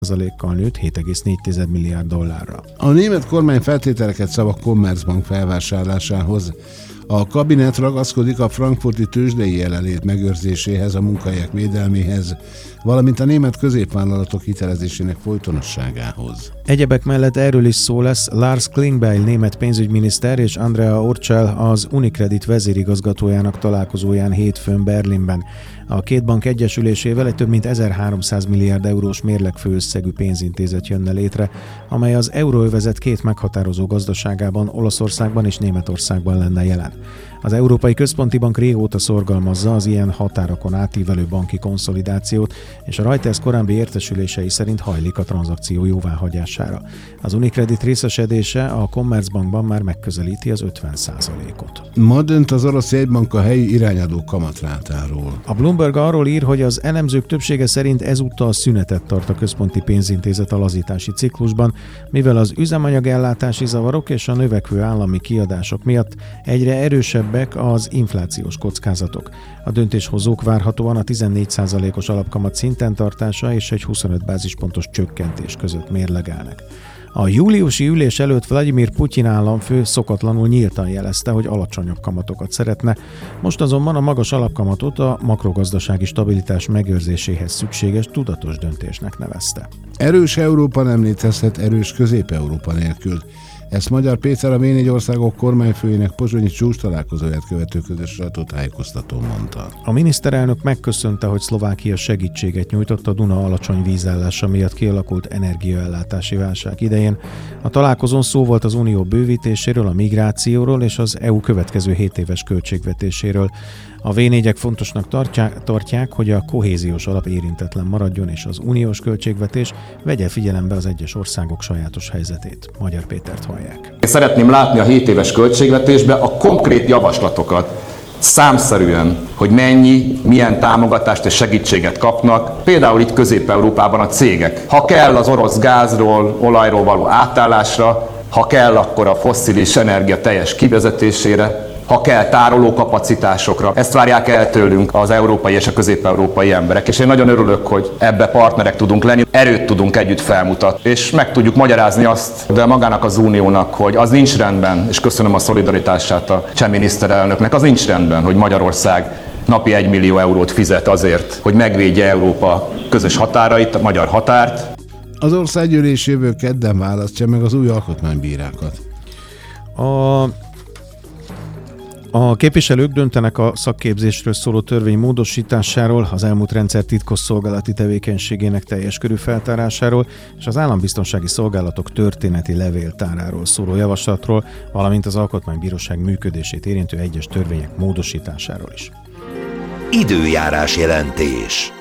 kal nőtt 7,4 milliárd dollárra. A német kormány feltételeket szab a Commerzbank felvásárlásához. A kabinet ragaszkodik a frankfurti tőzsdei jelenlét megőrzéséhez, a munkahelyek védelméhez, valamint a német középvállalatok hitelezésének folytonosságához. Egyebek mellett erről is szó lesz. Lars Klingbeil német pénzügyminiszter és Andrea Orcel az Unicredit vezérigazgatójának találkozóján hétfőn Berlinben. A két bank egyesülésével egy több mint 1300 milliárd eurós mérlegfőösszegű pénzintézet jönne létre, amely az euróövezet két meghatározó gazdaságában, Olaszországban és Németországban lenne jelen. Az Európai Központi Bank régóta szorgalmazza az ilyen határokon átívelő banki konszolidációt, és a Reuters korábbi értesülései szerint hajlik a tranzakció jóváhagyására. Az Unicredit részesedése a Commerzbankban már megközelíti az 50%-ot. Ma dönt az orosz jegybank a helyi irányadó kamatrátáról. A Bloomberg arról ír, hogy az elemzők többsége szerint ezúttal szünetet tart a központi pénzintézet a lazítási ciklusban, mivel az üzemanyagellátási zavarok és a növekvő állami kiadások miatt egyre erősebbek az inflációs kockázatok. A döntéshozók várhatóan a 14%-os alapkamat szinten tartása és egy 25 bázispontos csökkentés között mérlegelnek. A júliusi ülés előtt Vladimir Putyin államfő szokatlanul nyíltan jelezte, hogy alacsonyabb kamatokat szeretne, most azonban a magas alapkamatot a makrogazdasági stabilitás megőrzéséhez szükséges tudatos döntésnek nevezte. Erős Európa nem létezhet erős Közép-Európa nélkül. Ezt Magyar Péter, a V4 országok kormányfőjének pozsonyi csúcs találkozóját követő közös sajtótájékoztatón mondta. A miniszterelnök megköszönte, hogy Szlovákia segítséget nyújtott a Duna alacsony vízállása miatt kialakult energiaellátási válság idején. A találkozón szó volt az unió bővítéséről, a migrációról és az EU következő 7 éves költségvetéséről. A V4-ek fontosnak tartják, hogy a kohéziós alap érintetlen maradjon, és az uniós költségvetés vegye figyelembe az egyes országok sajátos helyzetét. Magyar Pétert hallják. Szeretném látni a 7 éves költségvetésbe a konkrét javaslatokat, számszerűen, hogy milyen támogatást és segítséget kapnak, például itt Közép-Európában a cégek. Ha kell az orosz gázról, olajról való átállásra, ha kell, akkor a fosszilis energia teljes kivezetésére, ha kell tárolókapacitásokra. Ezt várják el tőlünk az európai és a közép-európai emberek, és én nagyon örülök, hogy ebbe partnerek tudunk lenni, erőt tudunk együtt felmutatni, és meg tudjuk magyarázni azt, de magának az uniónak, hogy az nincs rendben, és köszönöm a szolidaritását a cseh miniszterelnöknek, az nincs rendben, hogy Magyarország napi 1 millió eurót fizet azért, hogy megvédje Európa közös határait, a magyar határt. Az országgyűlés jövő kedden választja meg az új alkotmánybírákat. A képviselők döntenek a szakképzésről szóló törvény módosításáról, az elmúlt rendszer titkosszolgálati tevékenységének teljes körű feltárásáról és az állambiztonsági szolgálatok történeti levéltáráról szóló javaslatról, valamint az alkotmánybíróság működését érintő egyes törvények módosításáról is. Időjárás jelentés.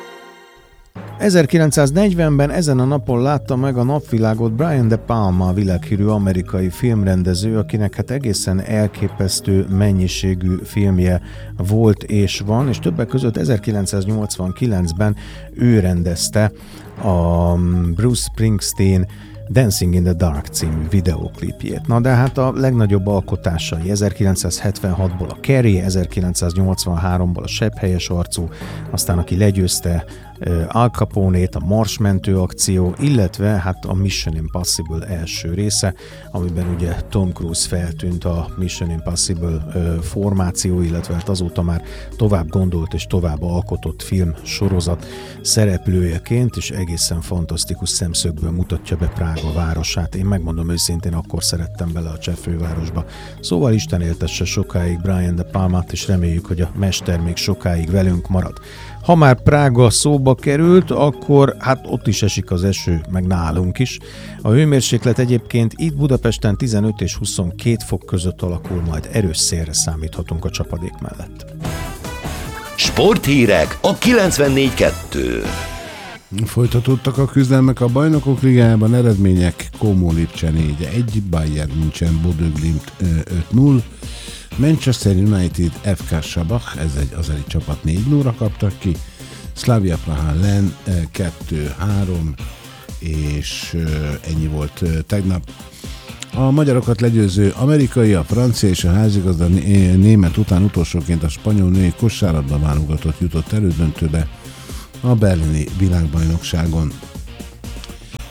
1940-ben ezen a napon látta meg a napvilágot Brian De Palma, a világhírű amerikai filmrendező, akinek egészen elképesztő mennyiségű filmje volt és van, és többek között 1989-ben ő rendezte a Bruce Springsteen Dancing in the Dark című videóklipjét. Na de hát a legnagyobb alkotásai 1976-ból a Carrie, 1983-ból a Sepphelyes arcú, aztán aki legyőzte Al Capone-t, a Marsmentő akció, illetve hát a Mission Impossible első része, amiben ugye Tom Cruise feltűnt a Mission Impossible formáció, illetve hát azóta már tovább gondolt és tovább alkotott film sorozat szereplőjeként, és egészen fantasztikus szemszögből mutatja be Prága városát. Én megmondom őszintén, akkor szerettem bele a cseh fővárosba. Szóval Isten éltesse sokáig Brian De Palmát, és reméljük, hogy a mester még sokáig velünk marad. Ha már Prága szóba került, akkor hát ott is esik az eső, meg nálunk is. A hőmérséklet egyébként itt Budapesten 15 és 22 fok között alakul, majd erős szélre számíthatunk a csapadék mellett. Sporthírek a 94.2. Folytatódtak a küzdelmek a Bajnokok Ligájában, eredmények: Como Lipcse 4-1, Bayern München Bodø Glimt 5-0, Manchester United FK Sabach, ez egy azeri csapat, 4-0-ra kaptak ki, Slavia Praha Len 2-3, és ennyi volt tegnap. A magyarokat legyőző amerikai, a francia és a házigazda német után utolsóként a spanyol női kosárlabda válogatott jutott elődöntőbe a berlini világbajnokságon.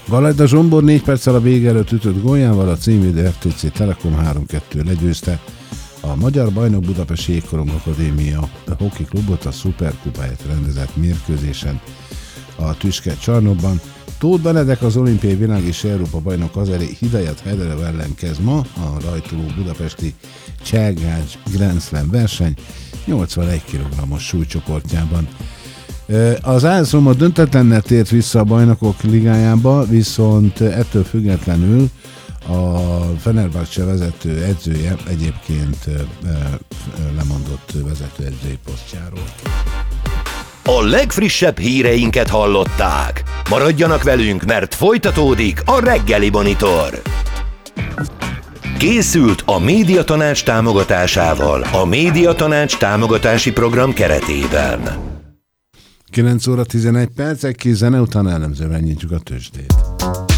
Galajda Zsombor 4 perccel a vége előtt ütött góljával a címvédő FTC Telekom 3-2 legyőzte a Magyar Bajnok Budapesti Jégkorong Akadémia Hockey Klubot a szuperkupáját rendezett mérkőzésen a Tüske csarnokban. Tóth Benedek, az olimpiai világ és Európa bajnok Azeri Hidayat Heidarov ellen kezd ma a rajtoló budapesti Cselgács Grand Slam verseny 81 kg-os súlycsoportjában. Az AS Roma döntetlennel tért vissza a Bajnokok Ligájába, viszont ettől függetlenül a Fenerbahce vezető edzője egyébként lemondott vezetőedzői posztjáról. A legfrissebb híreinket hallották. Maradjanak velünk, mert folytatódik a Reggeli Monitor. Készült a Médiatanács támogatásával a Médiatanács támogatási program keretében. 9 óra 11 perc, egy kis zene után elemzővel nyitjuk a tőzsdét.